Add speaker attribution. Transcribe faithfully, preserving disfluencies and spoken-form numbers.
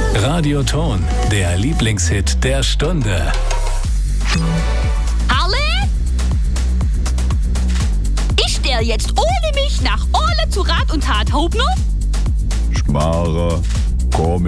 Speaker 1: Radioton, der Lieblingshit der Stunde.
Speaker 2: Harle? Ich der jetzt ohne mich nach Orle zu Rat und Tat, Hobner?
Speaker 3: Schmarre, komm